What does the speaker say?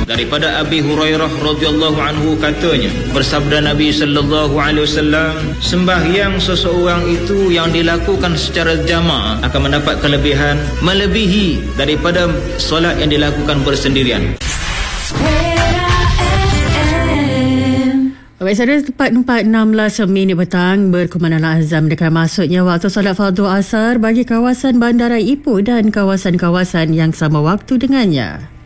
daripada Abi Hurairah radhiyallahu anhu katanya, bersabda Nabi sallallahu alaihi wasallam, sembahyang seseorang itu yang dilakukan secara jamaah akan mendapat kelebihan melebihi daripada solat yang dilakukan bersendirian. Baik, saudara, tepat 4.16 minit petang berkumandang azam dekat masuknya waktu solat fardu asar bagi kawasan Bandaraya Ipoh dan kawasan-kawasan yang sama waktu dengannya.